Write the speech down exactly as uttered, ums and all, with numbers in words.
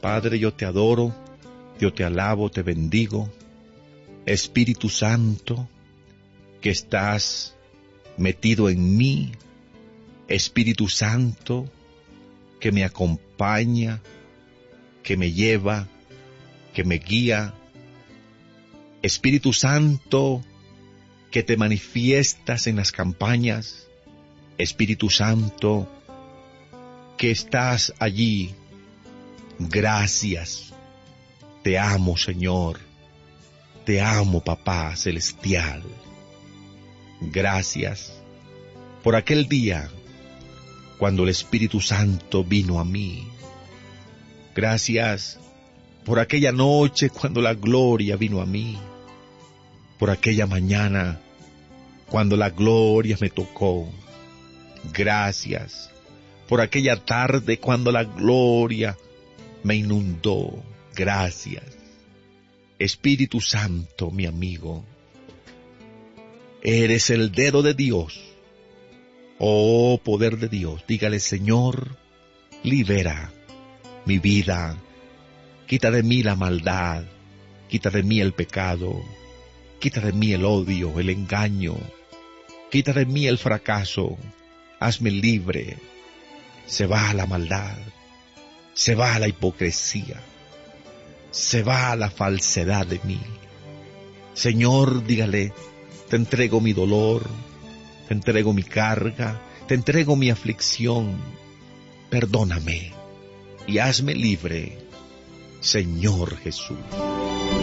Padre, yo te adoro, yo te alabo, te bendigo. Espíritu Santo, que estás metido en mí, Espíritu Santo, que me acompaña, que me lleva, que me guía. Espíritu Santo, que te manifiestas en las campañas. Espíritu Santo, que estás allí. Gracias. Te amo, Señor. Te amo, Papá Celestial. Gracias por aquel día cuando el Espíritu Santo vino a mí. Gracias por aquella noche cuando la gloria vino a mí. Por aquella mañana cuando la gloria me tocó. Gracias por aquella tarde cuando la gloria me inundó. Gracias. Espíritu Santo, mi amigo, eres el dedo de Dios. Oh, poder de Dios, dígale: Señor, libera mi vida, quita de mí la maldad, quita de mí el pecado, quita de mí el odio, el engaño, quita de mí el fracaso, hazme libre. Se va la maldad, se va la hipocresía, se va la falsedad de mí. Señor, dígale: te entrego mi dolor, te entrego mi carga, te entrego mi aflicción. Perdóname y hazme libre, Señor Jesús.